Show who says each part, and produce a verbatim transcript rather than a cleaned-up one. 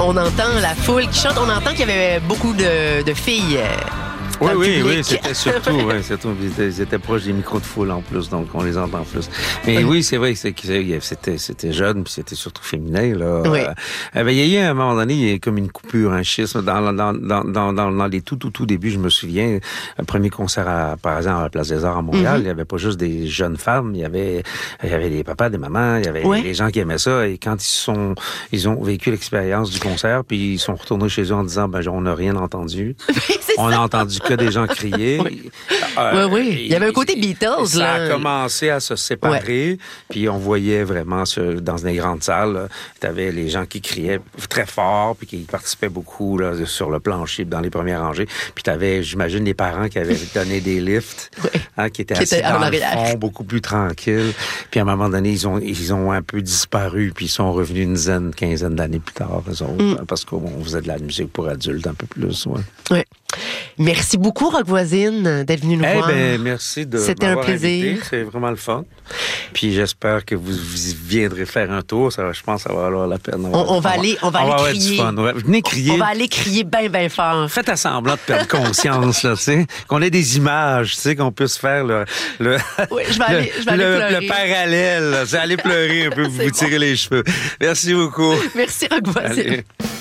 Speaker 1: on entend la foule qui chante. On entend qu'il y avait beaucoup de, de filles. Euh,
Speaker 2: Oui,
Speaker 1: dans le
Speaker 2: oui,
Speaker 1: public.
Speaker 2: oui, c'était surtout, ouais, surtout ils, étaient, ils étaient proches des micros de foule en plus, donc on les entend plus. Mais oui, oui c'est vrai que c'était, c'était jeune, puis c'était surtout féminin, là.
Speaker 1: Oui.
Speaker 2: Euh, ben, il y a eu à un moment donné, il y a comme une coupure, un schisme. Dans, dans, dans, dans, dans, dans les tout, tout, tout débuts, je me souviens, le premier concert, à, par exemple, à la Place des Arts à Montréal, mm-hmm. il y avait pas juste des jeunes femmes, il y avait, il y avait des papas, des mamans, il y avait ouais. des gens qui aimaient ça, et quand ils sont, ils ont vécu l'expérience du concert, puis ils sont retournés chez eux en disant, ben, on n'a rien entendu. On a entendu que des gens crier.
Speaker 1: Oui, euh, oui, oui. Il y avait un côté Beatles.
Speaker 2: Ça
Speaker 1: là.
Speaker 2: a commencé à se séparer, ouais. puis on voyait vraiment sur, dans des grandes salles, tu avais les gens qui criaient très fort, puis qui participaient beaucoup là, sur le plancher, dans les premières rangées. Puis tu avais, j'imagine, les parents qui avaient donné des lifts, oui. hein, qui étaient qui assis était dans le fond, beaucoup plus tranquilles. Puis à un moment donné, ils ont, ils ont un peu disparu, puis ils sont revenus une dizaine, quinzaine d'années plus tard, eux autres, mm. hein, parce qu'on faisait de la musique pour adultes un peu plus. Ouais.
Speaker 1: Oui. Merci beaucoup, Rock Voisine, d'être venu nous
Speaker 2: eh
Speaker 1: voir.
Speaker 2: Ben, merci de
Speaker 1: C'était un plaisir.
Speaker 2: Invité. C'est vraiment le fun. Puis j'espère que vous, vous viendrez faire un tour. Ça, je pense que ça va valoir la peine.
Speaker 1: On, on, on va aller, on va
Speaker 2: on
Speaker 1: aller
Speaker 2: va
Speaker 1: crier.
Speaker 2: Fun, ouais. Venez crier.
Speaker 1: On va aller crier bien, bien fort.
Speaker 2: Faites à semblant de perdre conscience, là, tu sais. Qu'on ait des images, tu sais, qu'on puisse faire le, le,
Speaker 1: oui, je vais aller, je vais
Speaker 2: le,
Speaker 1: aller pleurer.
Speaker 2: le parallèle. C'est aller pleurer un peu, vous vous tirez les cheveux. Merci beaucoup.
Speaker 1: Merci, Rock Voisine. Allez.